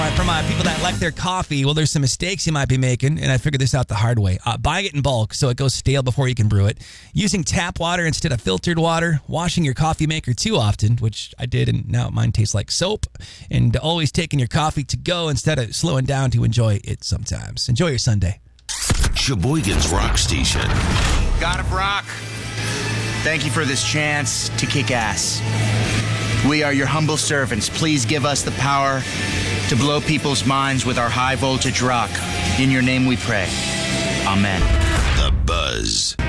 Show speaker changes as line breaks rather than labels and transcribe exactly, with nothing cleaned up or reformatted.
uh, from uh, people that like their coffee. Well, there's some mistakes you might be making, and I figured this out the hard way. Uh, buying it in bulk so it goes stale before you can brew it. Using tap water instead of filtered water. Washing your coffee maker too often, which I did, and now mine tastes like soap. And always taking your coffee to go instead of slowing down to enjoy it sometimes. Enjoy your Sunday.
Sheboygan's Rock Station.
God of Rock, thank you for this chance to kick ass. We are your humble servants. Please give us the power to blow people's minds with our high voltage rock. In your name we pray. Amen.
The Buzz.